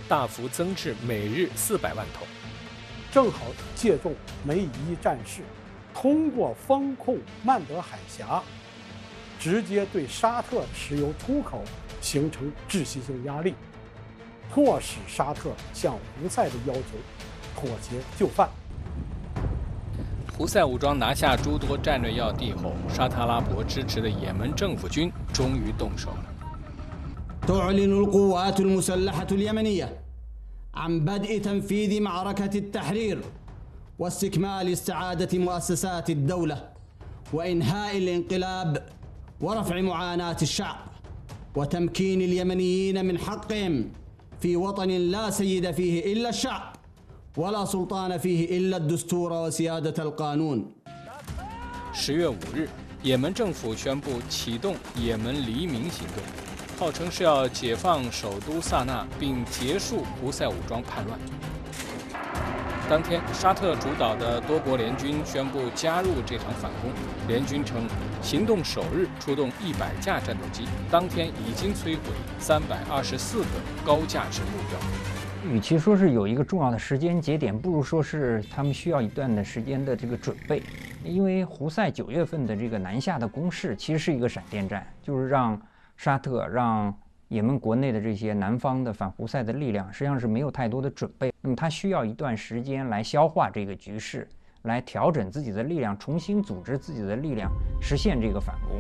大幅增至每日400万桶。 正好借重梅伊战事，通过封控曼德海峡，直接对沙特石油出口形成窒息性压力，迫使沙特向胡塞的要求妥协就范。 胡塞武装拿下诸多战略要地后，沙特阿拉伯支持的也门政府军终于动手了。 تعلن القوات المسلحة اليمنية عن بدء تنفيذ معركة التحرير واستكمال استعادة مؤسسات الدولة وإنهاء الانقلاب ورفع معاناة الشعب وتمكين اليمنيين من حقهم في وطن لا سيد فيه إلا الشعب ولا سلطان فيه إلا الدستور وسيادة القانون。 10月5日，也门政府宣布启动也门黎明行动，号称是要解放首都萨那，并结束胡塞武装叛乱。当天，沙特主导的多国联军宣布加入这场反攻。联军称，行动首日出动100架战斗机，当天已经摧毁324个高价值目标。 与其说是有一个重要的时间节点，不如说是他们需要一段的时间的这个准备。因为胡塞9月份的这个南下的攻势，其实是一个闪电战，就是让沙特、让也门国内的这些南方的反胡塞的力量，实际上是没有太多的准备。那么他需要一段时间来消化这个局势，来调整自己的力量，重新组织自己的力量，实现这个反攻。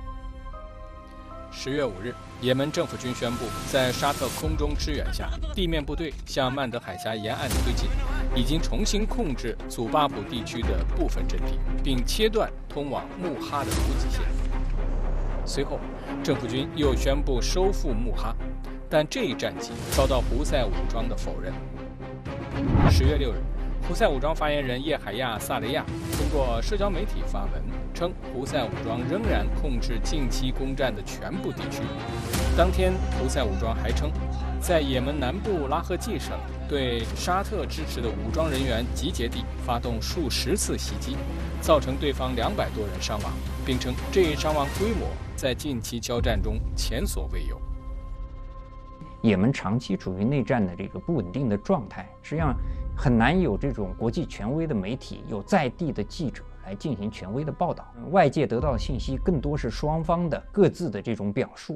10月5日，也门政府军宣布，在沙特空中支援下，地面部队向曼德海峡沿岸推进，已经重新控制祖巴卜地区的部分阵地，并切断通往穆哈的补给线。随后，政府军又宣布收复穆哈，但这一战绩遭到胡塞武装的否认。10月6日，胡塞武装发言人叶海亚·萨雷亚通过社交媒体发文称，胡塞武装仍然控制近期攻占的全部地区。当天，胡塞武装还称，在也门南部拉赫季省对沙特支持的武装人员集结地发动数十次袭击，造成对方200多人伤亡，并称这一伤亡规模在近期交战中前所未有。 也门长期处于内战的这个不稳定的状态，实际上很难有这种国际权威的媒体、有在地的记者来进行权威的报道。外界得到的信息更多是双方的各自的这种表述。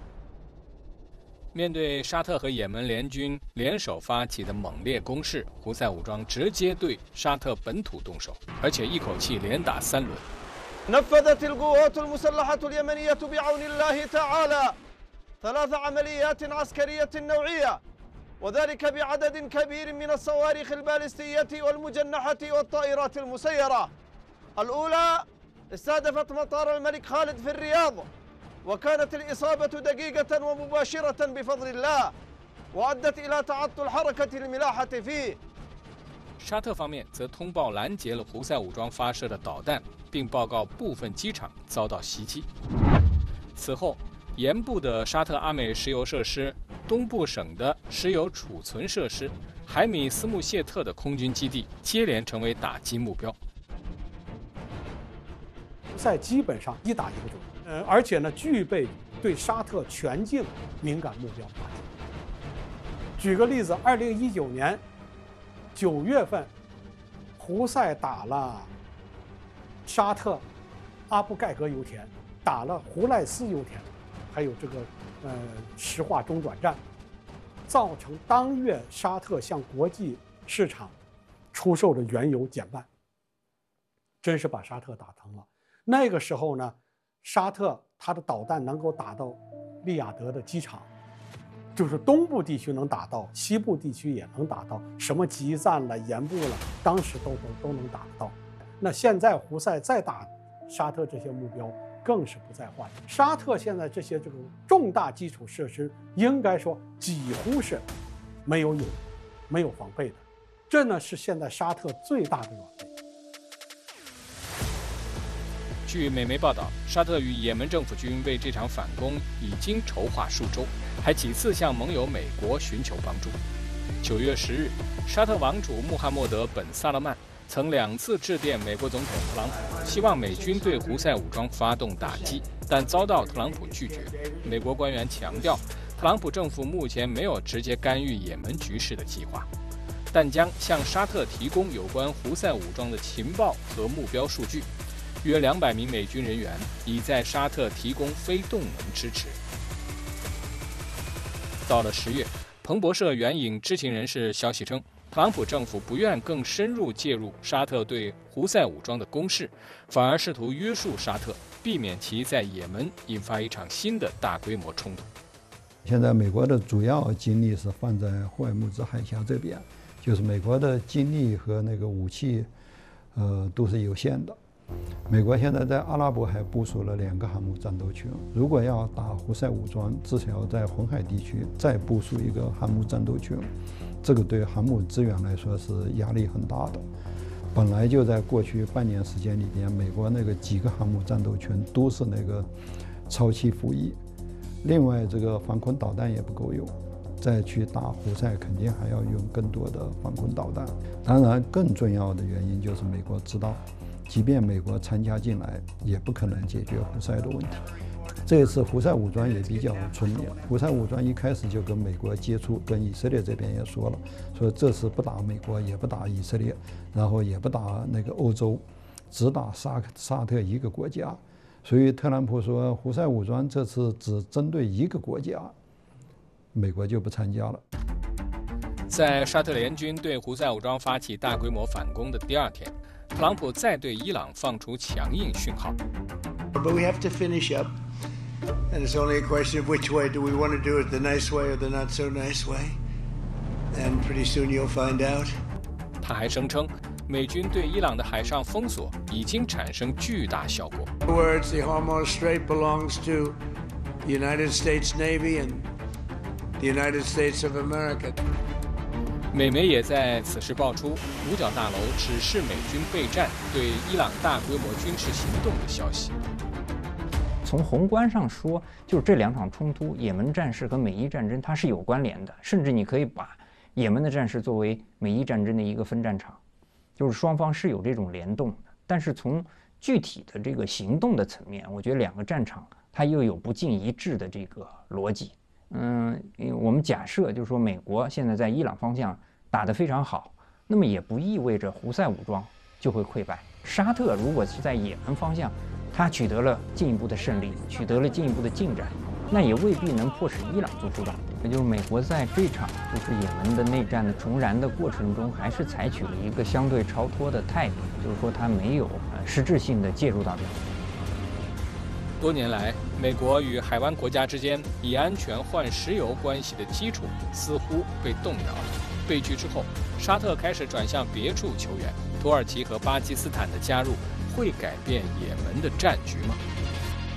面对沙特和也门联军联手发起的猛烈攻势，胡塞武装直接对沙特本土动手，而且一口气连打3轮。 نفذت القوات المسلحة اليمنية بعون الله تعالى 3 عمليات عسكرية نوعية وذلك بعدد كبير من الصواريخ البالستية والمجنحة والطائرات المسيرة. الأولى استهدفت مطار الملك خالد في الرياض وكانت الإصابة دقيقة ومباشرة بفضل الله وأدت إلى تعطل حركة الملاحة فيه。 沙特方面则通报拦截了胡塞武装发射的导弹，并报告部分机场遭到袭击。此后，沿部的沙特阿美石油设施、东部省的石油储存设施、海米斯穆谢特的空军基地接连成为打击目标。 胡塞基本上一打一个准，而且呢，具备对沙特全境敏感目标打击。举个例子，2019年9月份，胡塞打了沙特阿布盖格油田，打了胡赖斯油田，还有这个石化中转站，造成当月沙特向国际市场出售的原油减半，真是把沙特打疼了。那个时候呢，沙特它的导弹能够打到利雅得的机场，就是东部地区能打到，西部地区也能打到，什么基赞了、盐部了，当时都能打得到。那现在胡塞再打沙特这些目标，更是不在话下。沙特现在这些这种重大基础设施，应该说几乎是没有防备的，这呢是现在沙特最大的软肋。 据美媒报道，沙特与也门政府军为这场反攻已经筹划数周，还几次向盟友美国寻求帮助。9月10日，沙特王储穆罕默德·本·萨勒曼曾2次致电美国总统特朗普，希望美军对胡塞武装发动打击，但遭到特朗普拒绝。美国官员强调， 特朗普政府目前没有直接干预也门局势的计划，但将向沙特提供有关胡塞武装的情报和目标数据。约200名美军人员已在沙特提供非动能支持。到了10月，彭博社援引知情人士消息称，特朗普政府不愿更深入介入沙特对胡塞武装的攻势，反而试图约束沙特，避免其在也门引发一场新的大规模冲突。 现在美国的主要精力是放在霍尔木兹海峡这边，就是美国的精力和那个武器，都是有限的。美国现在在阿拉伯海部署了2个航母战斗群，如果要打胡塞武装，至少要在红海地区再部署1个航母战斗群，这个对航母资源来说是压力很大的。本来就在过去半年时间里边，美国那个几个航母战斗群都是那个超期服役，另外这个防空导弹也不够用，再去打胡塞肯定还要用更多的防空导弹。当然，更重要的原因就是美国知道，即便美国参加进来，也不可能解决胡塞的问题。这一次胡塞武装也比较聪明，胡塞武装一开始就跟美国接触，跟以色列这边也说了，说这次不打美国，也不打以色列，然后也不打那个欧洲，只打沙特1个国家。所以特朗普说胡塞武装这次只针对1个国家，美国就不参加了。 在沙特联军对胡塞武装发起大规模反攻的第2天，特朗普再对伊朗放出强硬讯号。 But we have to finish up, and it's only a question of which way do we want to do it, the nice way or the not so nice way. And pretty soon you'll find out. 他还声称，美军对伊朗的海上封锁已经产生巨大效果。 In other words, the Hormuz Strait belongs to the United States Navy and the United States of America. 美媒也在此时爆出五角大楼指示美军备战对伊朗大规模军事行动的消息。 从宏观上说，就是这2场冲突，也门战事和美伊战争它是有关联的，甚至你可以把也门的战事作为美伊战争的一个分战场，就是双方是有这种联动的。但是从具体的这个行动的层面，我觉得2个战场它又有不尽一致的这个逻辑。我们假设就是说美国现在在伊朗方向打得非常好，那么也不意味着胡塞武装就会溃败。沙特如果是在也门方向，它取得了进一步的胜利，取得了进一步的进展，那也未必能迫使伊朗做出让步。也就是美国在这场就是也门的内战的重燃的过程中，还是采取了一个相对超脱的态度，就是说它没有实质性的介入到这个。 多年来，美国与海湾国家之间以安全换石油关系的基础似乎被动摇了。被拒之后，沙特开始转向别处求援。土耳其和巴基斯坦的加入会改变也门的战局吗？